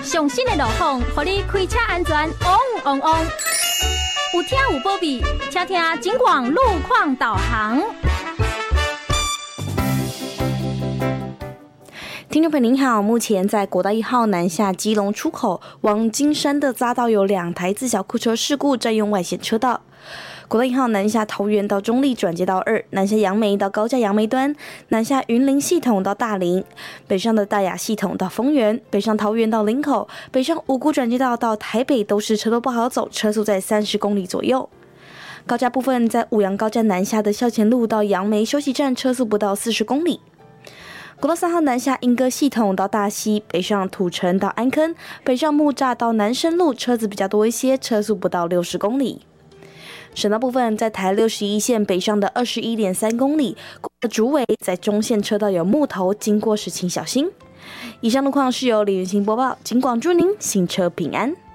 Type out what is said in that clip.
上新的路况，让你开车安全旺旺旺。有听有保庇，请听警广路况导航。 听众朋友您好，目前在国道1号南下基隆出口往金山的匝道有2台自小客车事故占用外线车道。国道1号南下桃园到中坜转接到2，南下杨梅到高架杨梅端，南下云林系统到大林，北上的大雅系统到丰原，北上桃园到林口，北上五股转接道到台北都是车都不好走，车速在30公里左右。高架部分在五杨高架南下的校前路到杨梅休息站，车速不到40公里。国道3号南下莺歌系统到大溪，北上土城到安坑，北上木栅到南深路，车子比较多一些，车速不到60公里。省道部分在台61线北上的21.3公里，竹围在中线车道有木头，经过时请小心。以上路况是由李云欣播报，警广祝您行车平安。